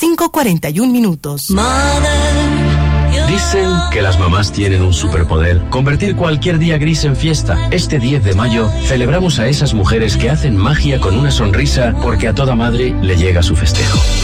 5:41. Dicen que las mamás tienen un superpoder, convertir cualquier día gris en fiesta. Este 10 de mayo celebramos a esas mujeres que hacen magia con una sonrisa porque a toda madre le llega su festejo.